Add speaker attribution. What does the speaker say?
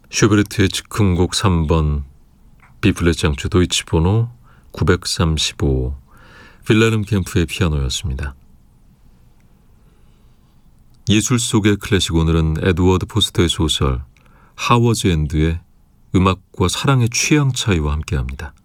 Speaker 1: 슈베르트의 즉흥곡 3번 비플렛 장조 도이치 번호 935 빌헬름 캠프의 피아노였습니다. 예술 속의 클래식, 오늘은 에드워드 포스터의 소설 하워즈 엔드의 음악과 사랑의 취향 차이와 함께합니다.